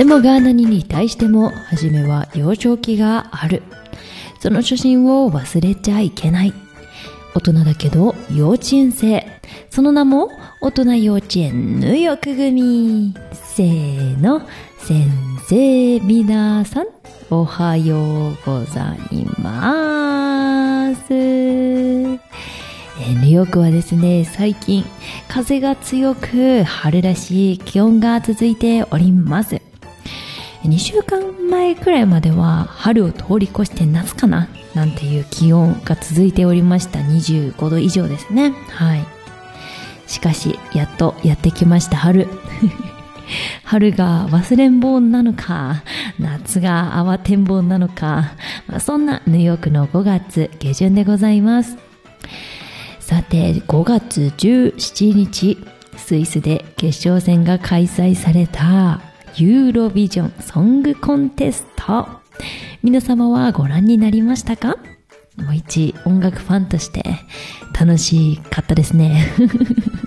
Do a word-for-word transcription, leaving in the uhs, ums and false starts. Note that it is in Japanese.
でもガーナに対しても初めは幼少期がある。その初心を忘れちゃいけない。大人だけど幼稚園生。その名も大人幼稚園入浴組。せーの。先生皆さんおはようございます。えー、ニューヨークはですね、最近風が強く春らしい気温が続いております。にしゅうかんまえくらいまでは春を通り越して夏かななんていう気温が続いておりました。にじゅうごど以上ですね。はい。しかしやっとやってきました春。春が忘れんぼうなのか、夏が慌てんぼうなのか、まあ、そんなニューヨークのごがつ下旬でございます。さて、ごがつじゅうしちにち、スイスで決勝戦が開催されたユーロビジョンソングコンテスト。皆様はご覧になりましたか？もう一音楽ファンとして楽しかったですね。